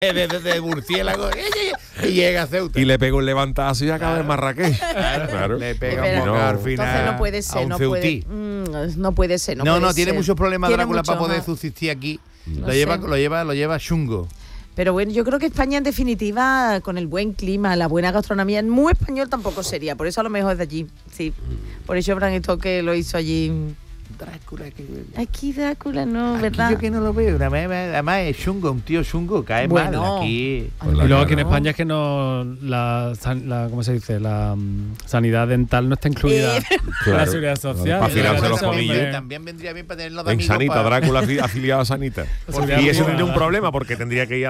de murciélago y llega a Ceuta. Y le pegó un levantazo y acaba en Marrakech. Claro. Le pega Es un verdad. al final. Entonces no puede ser, no puede, no puede ser. No, tiene muchos problemas Tiene Drácula mucho, para poder ajá. subsistir aquí. No Lo sé. lleva chungo. Pero bueno, yo creo que España en definitiva, con el buen clima, la buena gastronomía, muy español tampoco sería, por eso a lo mejor es de allí, sí. Por eso Bram Stoker lo hizo allí. Drácula, Aquí Drácula no, aquí ¿verdad? yo que no lo veo. Además es chungo, un tío chungo, cae Bueno. mal aquí. Ay, Y Y luego aquí en no. España es que no la ¿cómo se dice? La sanidad dental no está incluida en Claro. la seguridad social. Para afilarse los También, comillos. También vendría bien para tenerlo de En amigos. Sanita, Drácula afiliado a Sanita. Seguridad Y eso privada. tendría un problema porque tendría que ir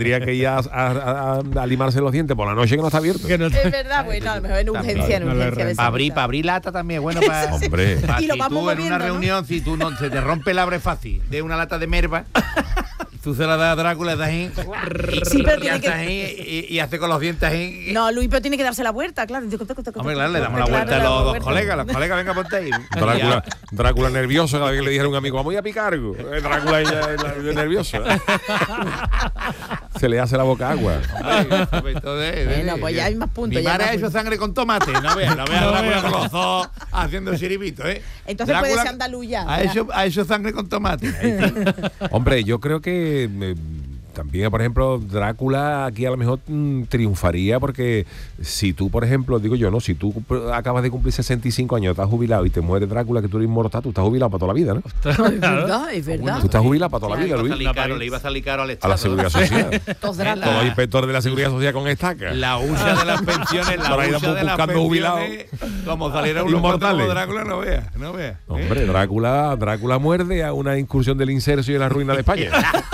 a limarse los dientes por la noche que no está abierto. Que no Es verdad, bueno, a lo mejor en También. urgencia, en No le urgencia. de Para sanidad. abrir lata también es bueno para... Hombre. Pa' Y lo si vamos tú en moviendo, una ¿no? reunión, si tú no se te rompe el abre fácil de una lata de merva, tú se la das a Drácula, das ahí, Sí, pero y tiene haces que... ahí, y hace con los dientes ahí. No, Luis, pero tiene que darse la vuelta, claro. Hombre, claro, le damos la vuelta a los dos colegas. Los colegas, venga, ponte ahí. Drácula nervioso cada vez que le dijera a un amigo, vamos a ir a picar algo. Drácula nervioso. Se le hace la boca agua. Bueno, pues ya hay más puntos. Mi ya madre hay ha más hecho puntos. sangre con tomate. No veas a Drácula con los dos haciendo el chiribito, ¿eh? Entonces puede ser andaluz ya. Ha hecho sangre con tomate. Ahí sí. Hombre, yo creo que también, por ejemplo, Drácula aquí a lo mejor triunfaría porque si tú, por ejemplo, digo yo, ¿no? Si tú acabas de cumplir 65 años, estás jubilado y te muere Drácula, que tú eres inmortal, tú estás jubilado para toda la vida, ¿no? Es verdad, es verdad. Tú estás jubilado para toda la vida, Le iba a Luis. salir caro, le iba a salir caro al A Estado. la seguridad social. Todos La- Todos los Drácula. inspectores de la seguridad social con estaca. La hucha de las pensiones, la Por ahí hucha de las buscando jubilados. pensiones, como saliera uno Inmortales. como Drácula, no veas, no veas. Hombre, Drácula muerde a una incursión del inserso y de la ruina de España.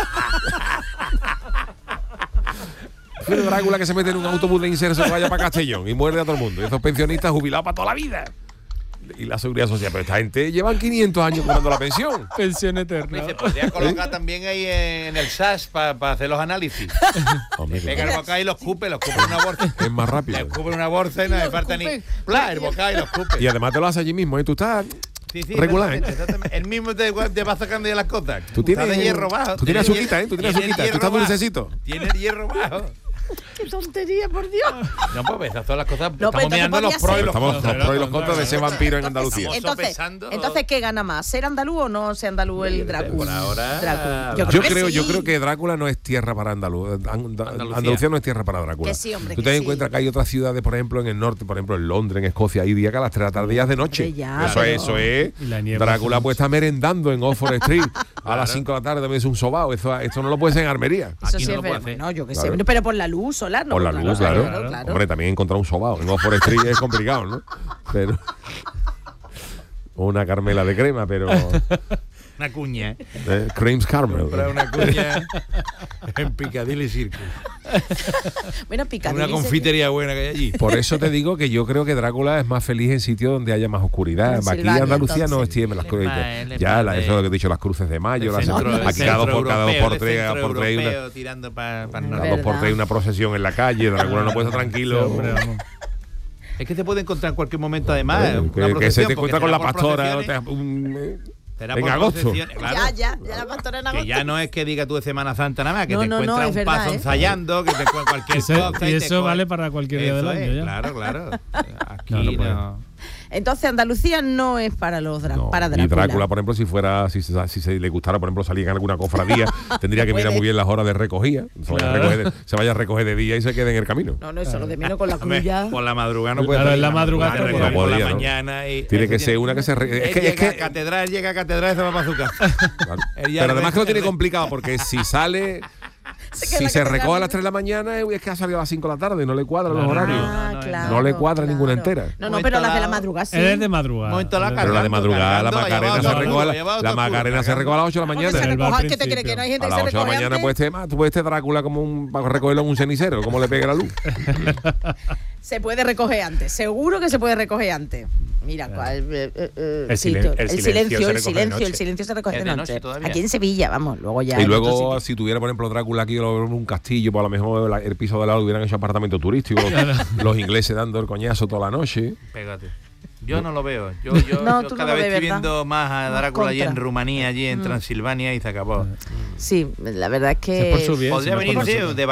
Fue Drácula que se mete en un autobús de inserso que vaya para Castellón y muerde a todo el mundo. Y esos pensionistas jubilados para toda la vida. Y la seguridad social. Pero esta gente llevan 500 años cobrando la pensión. pensión eterna. Se podría colocar también ahí en el SAS para hacer los análisis. Hombre, Pega el bocado y los cupe en una bolsa. es más rápido. Le escupe en una bolsa y no le falta ni... ¡Pla! El bocado y los cupe. Y además te lo haces allí mismo, ¿eh? Tú estás Sí, regular, exactamente. El mismo te va sacando ya las cosas. Tú tienes Está de hierro bajo. Tú tienes Tiene azuquita, ¿eh? Tú tienes tiene azuquita. Tú hierro estás bajo. dulcecito. Tiene el hierro bajo. ¡Qué tontería, por Dios! No, pues esas son las cosas. No, pero Estamos mirando entonces los pros y podría los Estamos contras. los pros y los contras de ese vampiro en Andalucía. Estamos Entonces, sopesando. ¿qué gana más? ¿Ser andaluz o no ser andaluz el Drácula? Por ahora, Drácula. Yo que creo, sí. yo creo que Drácula no es tierra para Andalucía no es tierra para Drácula. Que sí, hombre, Tú que te sí. encuentras que hay otras ciudades, por ejemplo, en el norte, por ejemplo, en Londres, en Escocia, hay días que a las 3 de la tarde ya es de noche. Hombre, ya, eso, pero- eso es. Y la niebla Drácula hace puede estar merendando en Oxford Street a las 5 de la tarde, también es un sobao. Esto no lo puede ser en Armería. Eso Aquí sí no es lo puede verdad. hacer. No, yo qué Claro. sé. Pero por la luz solar, ¿no? Por la luz, claro. claro. Hombre, también encontrar un sobao en Oxford Street es complicado, ¿no? Pero... Una Carmela de crema, pero... Una cuña. Creams Carmel. Comprar una cuña en Piccadilly Circus. Bueno, Piccadilly. Una confitería buena que hay allí. Por eso te digo que yo creo que Drácula es más feliz en sitios donde haya más oscuridad. Aquí en Pensilvania, Andalucía no entonces. tiene las cruces. Eso Eso es lo que he dicho, las cruces de mayo. El centro- el Aquí cada dos centro por europeo, tres, el centro hay una, europeo tirando para cada Verdad. dos por tres hay una procesión en la calle. Drácula no puede estar tranquilo. Hombre, vamos. Es que te puede encontrar en cualquier momento, además. Que- una que se procesión, te porque encuentra con será la por pastora procesiones, será en por agosto. procesiones, claro. Ya la pastora en Que agosto. ya no es que diga tú de Semana Santa nada más, que No, te no, encuentras no, un es verdad, paso ¿eh? ensayando, que te encuentras cualquier cosa. Y te eso coge. vale para cualquier día del Eso año es, ya. Claro, claro. Aquí No, no puede. no. Entonces, Andalucía no es para los No, para y Drácula. Drácula, por ejemplo, si se le gustara, por ejemplo, salir en alguna cofradía, tendría que mirar puede. muy bien las horas de recogida. Se vaya a recoger de día y se quede en el camino. No, eso lo de menos con la Hombre, cuya. por la madrugada no puede Claro, salir. en la madrugada Te no recoge puede. por la No podía, ¿no? mañana y Tiene que ser una que se... llega a catedral y se va para su casa. Claro. Él ya Pero le además ve- que lo tiene complicado porque si sale... Se queda Si en la se catedral. recoge a las 3 de la mañana es que ha salido a las 5 de la tarde, no le cuadran los Claro. horarios. Ah, No, claro, no le cuadra claro. ninguna entera. No, pero las de la madrugada sí. Él es de madrugada. Momento la Él es- carga. Pero la de madrugada, la Cargando, Macarena llevado se todo recoge, el llevado la todo el Macarena cargando. se recoge a las 8 de la ¿Cómo que mañana. se Él va al recoja? ¿Qué te crees? Que no hay gente A que las se 8 de la recoge mañana antes? tú puedes estar Drácula como para recogerlo en un cenicero, como le pegue la luz. Se puede recoger antes. Seguro que se puede recoger antes. Mira, El sí, silencio el se silencio, recoge el de silencio, noche. el silencio se recoge Es de de noche. noche todavía. Aquí en Sevilla, vamos, luego ya. Y en otros luego, sitios. si tuviera, por ejemplo, Drácula aquí en un castillo, pues a lo mejor el piso de al lado lo hubieran hecho apartamento turístico, los ingleses dando el coñazo toda la noche. Pégate. Yo no lo veo. Yo No, tú no cada lo vez ves, estoy ¿verdad? viendo más a Más Drácula allí en contra. Rumanía, allí en Transilvania y se acabó. Sí, la verdad es que... Si es por su bien. Podría si no es por venirse nosotros. de